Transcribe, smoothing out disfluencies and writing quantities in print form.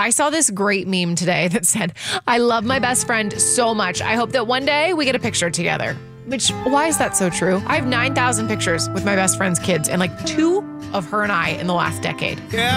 I saw this great meme today that said, I love my best friend so much. I hope that one day we get a picture together. Which, why is that so true? I have 9,000 pictures with my best friend's kids and like 2 of her and I in the last decade. Yeah.